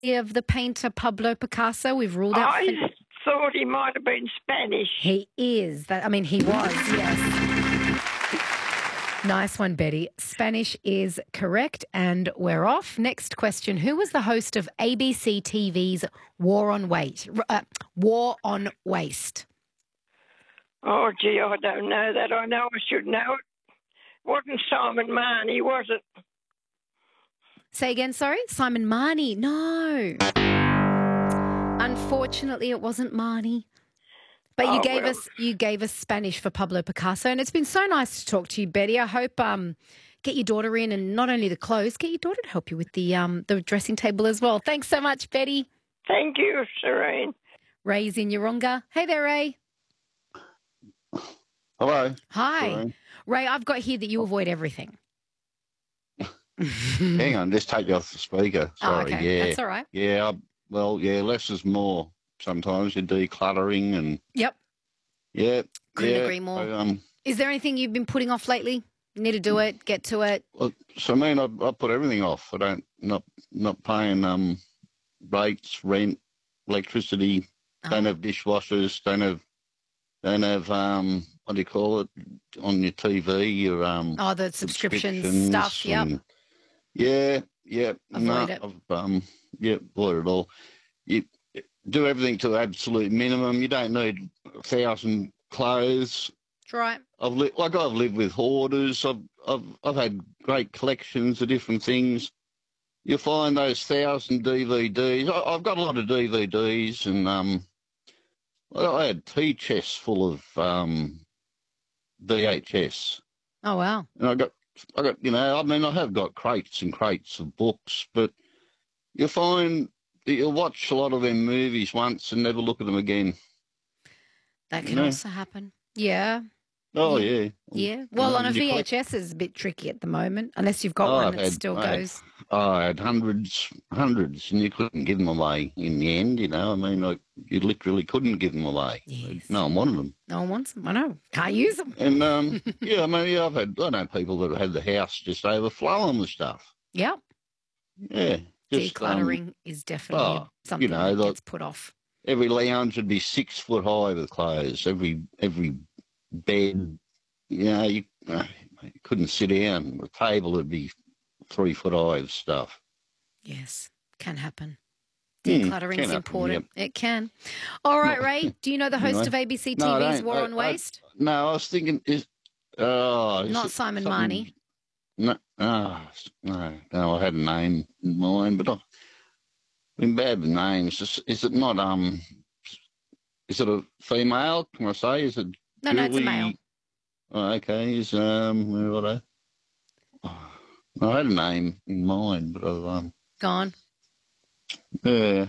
of the painter Pablo Picasso? We've ruled out. I thought he might have been Spanish. He is. He was, yes. Nice one, Betty. Spanish is correct, and we're off. Next question. Who was the host of ABC TV's War on Waste? Oh, gee, I don't know that. I know I should know it. Wasn't Simon Marnie, was it? Say again, sorry? Simon Marnie. No. Unfortunately, it wasn't Marnie. But you gave us Spanish for Pablo Picasso, and it's been so nice to talk to you, Betty. I hope get your daughter in, and not only the clothes, get your daughter to help you with the dressing table as well. Thanks so much, Betty. Thank you, Serene. Ray's in Yeronga. Hey there, Ray. Hello. Hi. Serene. Ray, I've got here that you avoid everything. Hang on, just take you off the speaker. Sorry. Oh, okay. Yeah. That's all right. Yeah, less is more. Sometimes you're decluttering and... Yep. Yeah. Couldn't agree more. So, is there anything you've been putting off lately? You need to do it, get to it. Well, so I put everything off. Not paying rates, rent, electricity. Don't have dishwashers. Don't have what do you call it on your TV? Your the subscription stuff. Yep. Yeah. Avoid it. Avoid it all. You do everything to the absolute minimum. You don't need 1,000 clothes. That's right. I've lived with hoarders. I've had great collections of different things. You find those 1,000 DVDs. I've got a lot of DVDs, and I had tea chests full of VHS. Oh wow! And I got I have got crates and crates of books, but you find that you'll watch a lot of them movies once and never look at them again. That can also happen. Yeah. Oh, yeah. Yeah. Well, on a VHS is a bit tricky at the moment, unless you've got one that still goes. I had hundreds, and you couldn't give them away in the end, you literally couldn't give them away. Yes. No one wanted them. No one wants them. I know. Can't use them. And, I know people that had the house just overflowing with stuff. Yeah. Yeah. Decluttering is definitely something that gets put off. Every lounge would be 6 foot high with clothes. Every bed, you couldn't sit down. The table would be 3 foot high of stuff. Yes, can happen. Decluttering is important. Yep. It can. All right, Ray, do you know the host of ABC TV's War on Waste? No, I was thinking, not Simon Marnie. No, I had a name in mind, but I've been bad with names. Is it not, is it a female, can I say? Is it No, it's a male. Oh, okay. Is, I had a name in mind, but I've, Gone. Yeah,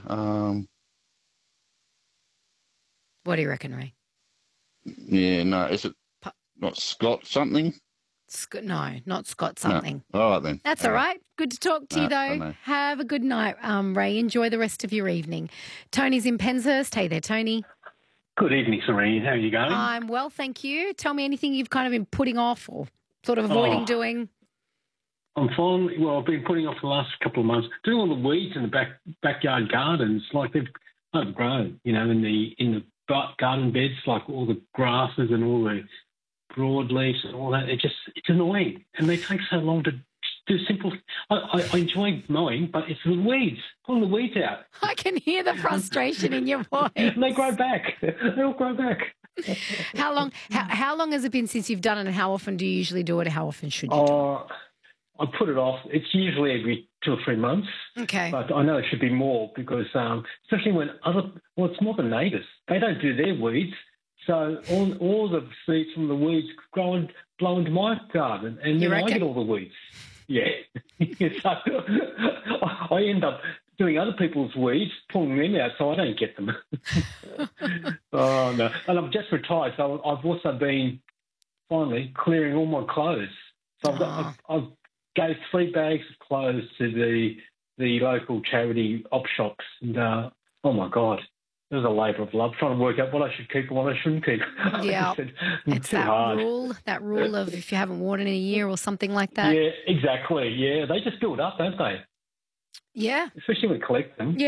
What do you reckon, Ray? Yeah, no, is it not Scott something? No, not Scott something. No. All right, then. That's all right. Good to talk to you, though. Have a good night, Ray. Enjoy the rest of your evening. Tony's in Penshurst. Hey there, Tony. Good evening, Serene. How are you going? I'm well, thank you. Tell me anything you've kind of been putting off or sort of avoiding doing. I'm fine. Well, I've been putting off the last couple of months, doing all the weeds in the backyard gardens, like they've overgrown, in the garden beds, like all the grasses and all the broadleafs and all that. It's annoying, and they take so long to do simple. I enjoy mowing, but it's the weeds, pulling the weeds out. I can hear the frustration in your voice. And they grow back. They all grow back. How long has it been since you've done it, and how often do you usually do it, and how often should you do it? I put it off. It's usually every 2 or 3 months. Okay. But I know it should be more because, especially when it's more the neighbours. They don't do their weeds. So all the seeds from the weeds blow into my garden, and then I get all the weeds. Yeah. So I end up doing other people's weeds, pulling them out so I don't get them. Oh, no. And I'm just retired, so I've also been finally clearing all my clothes. So I've gave 3 bags of clothes to the local charity op shops, and oh my God, it was a labour of love trying to work out what I should keep and what I shouldn't keep. Yeah, it's too hard. That rule of if you haven't worn it in a year or something like that. Yeah, exactly. Yeah, they just build up, don't they? Yeah, especially when we collect them. Yeah.